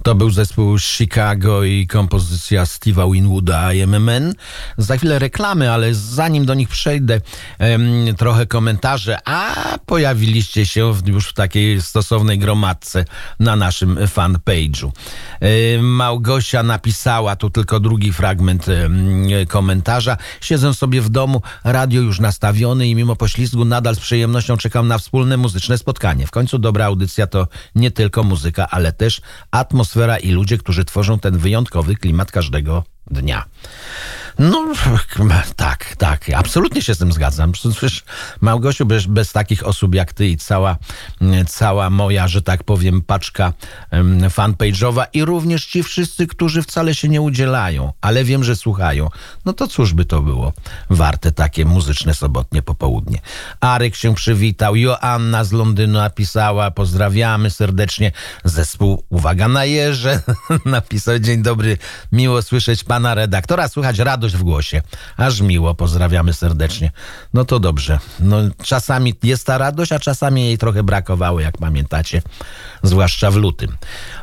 To był zespół Chicago i kompozycja Steve'a Winwooda I Am a Man. Za chwilę reklamy, ale zanim do nich przejdę, trochę komentarzy, a pojawiliście się już w takiej stosownej gromadce na naszym fanpage'u. Małgosia napisała, tu tylko drugi fragment komentarza. Siedzę sobie w domu, radio już nastawione i mimo poślizgu nadal z przyjemnością czekam na wspólne muzyczne spotkanie. W końcu dobra audycja to nie tylko muzyka, ale też atmosfera i ludzie, którzy tworzą ten wyjątkowy klimat każdego dnia. No tak, absolutnie się z tym zgadzam. Przecież Małgosiu, bez takich osób jak ty i cała moja, że tak powiem, paczka fanpage'owa i również ci wszyscy, którzy wcale się nie udzielają, ale wiem, że słuchają, no to cóż by to było warte takie muzyczne sobotnie popołudnie. Arek się przywitał, Joanna z Londynu napisała, pozdrawiamy serdecznie. Zespół Uwaga na Jeże napisał, dzień dobry, miło słyszeć pana redaktora, słychać radość w głosie. Aż miło, pozdrawiamy serdecznie. No to dobrze. No, czasami jest ta radość, a czasami jej trochę brakowało, jak pamiętacie, zwłaszcza w lutym.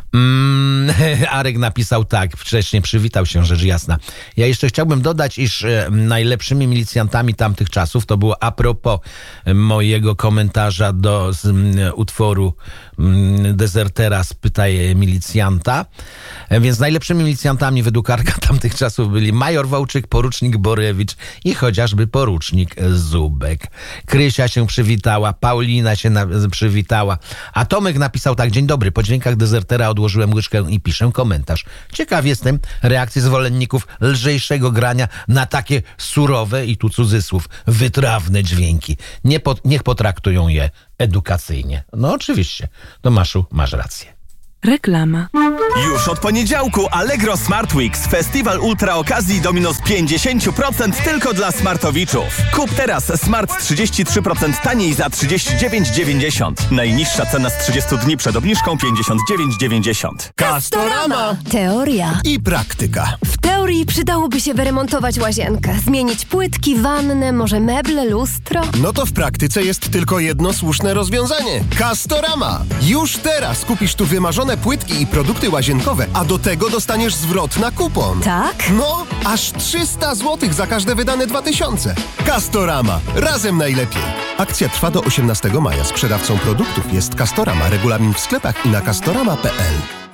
Arek napisał tak, wcześniej przywitał się, rzecz jasna. Ja jeszcze chciałbym dodać, iż najlepszymi milicjantami tamtych czasów to było a propos mojego komentarza do utworu Dezertera Spytaj milicjanta. Więc najlepszymi milicjantami według Arka tamtych czasów byli major Wałczyk, porucznik Borewicz i chociażby porucznik Zubek. Krysia się przywitała, Paulina się przywitała, a Tomek napisał tak, dzień dobry, po dźwiękach Dezertera odłożyłem łyżkę i piszę komentarz. Ciekaw jestem reakcji zwolenników lżejszego grania na takie surowe i tu cudzysłów, wytrawne dźwięki. Niech potraktują je edukacyjnie. No oczywiście, Tomaszu, masz rację. Reklama. Już od poniedziałku Allegro Smart Weeks. Festiwal ultra okazji do minus 50% tylko dla smartowiczów. Kup teraz smart 33% taniej za 39,90. Najniższa cena z 30 dni przed obniżką 59,90. Castorama. Teoria I praktyka. W teorii przydałoby się wyremontować łazienkę, zmienić płytki, wannę, może meble, lustro. No to w praktyce jest tylko jedno słuszne rozwiązanie. Castorama. Już teraz kupisz tu wymarzone płytki i produkty łazienkowe, a do tego dostaniesz zwrot na kupon. Tak? No, aż 300 zł za każde wydane 2000. Castorama. Razem najlepiej. Akcja trwa do 18 maja. Sprzedawcą produktów jest Castorama. Regulamin w sklepach i na castorama.pl.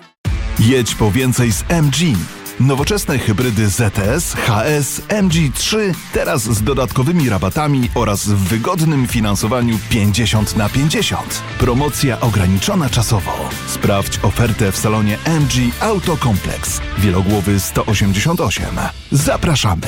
Jedź po więcej z MG. Nowoczesne hybrydy ZS, HS, MG3 teraz z dodatkowymi rabatami oraz w wygodnym finansowaniu 50/50. Promocja ograniczona czasowo. Sprawdź ofertę w salonie MG Auto Complex. Wielogłowy 188. Zapraszamy.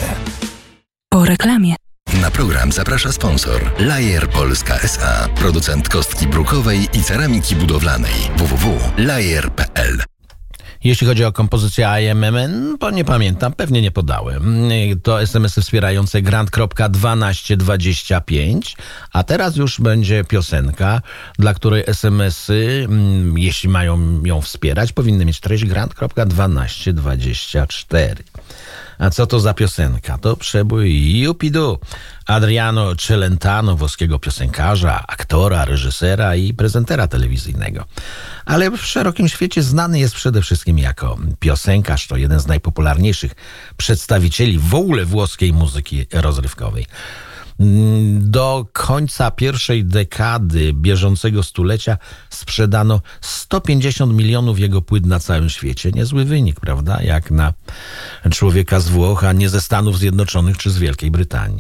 Po reklamie. Na program zaprasza sponsor Lajer Polska S.A. Producent kostki brukowej i ceramiki budowlanej. www.lajer.pl. Jeśli chodzi o kompozycję I Am a Man, to nie pamiętam, pewnie nie podałem. To SMS-y wspierające grant.1225, a teraz już będzie piosenka, dla której SMS-y, jeśli mają ją wspierać, powinny mieć treść grant.1224. A co to za piosenka? To przebój Jupidu Adriano Celentano, włoskiego piosenkarza, aktora, reżysera i prezentera telewizyjnego. Ale w szerokim świecie znany jest przede wszystkim jako piosenkarz. To jeden z najpopularniejszych przedstawicieli w ogóle włoskiej muzyki rozrywkowej. Do końca pierwszej dekady bieżącego stulecia sprzedano 150 milionów jego płyt na całym świecie. Niezły wynik, prawda? Jak na człowieka z Włoch, a nie ze Stanów Zjednoczonych czy z Wielkiej Brytanii.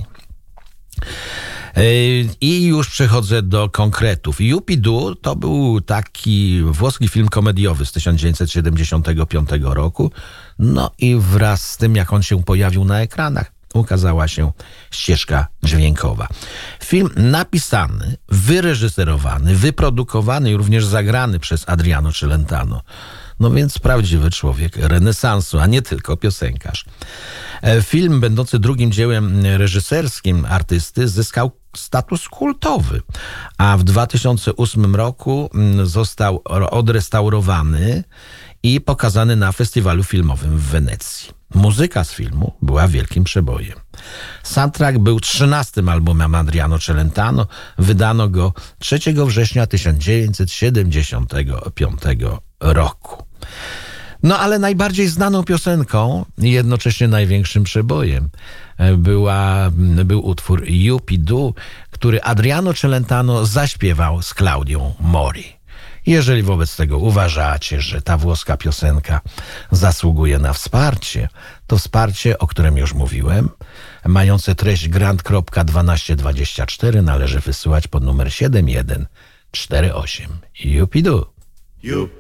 I już przechodzę do konkretów. Jupidu to był taki włoski film komediowy z 1975 roku. No i wraz z tym, jak on się pojawił na ekranach, ukazała się ścieżka dźwiękowa. Film napisany, wyreżyserowany, wyprodukowany i również zagrany przez Adriano Celentano. No więc prawdziwy człowiek renesansu, a nie tylko piosenkarz. Film, będący drugim dziełem reżyserskim artysty, zyskał status kultowy, a w 2008 roku został odrestaurowany i pokazany na festiwalu filmowym w Wenecji. Muzyka z filmu była wielkim przebojem. Soundtrack był 13. albumem Adriano Celentano. Wydano go 3 września 1975 roku. No ale najbardziej znaną piosenką i jednocześnie największym przebojem był utwór Yuppie-Doo, który Adriano Celentano zaśpiewał z Claudią Mori. Jeżeli wobec tego uważacie, że ta włoska piosenka zasługuje na wsparcie, to wsparcie, o którym już mówiłem, mające treść grant.1224 należy wysyłać pod numer 7148. Yuppie-Doo.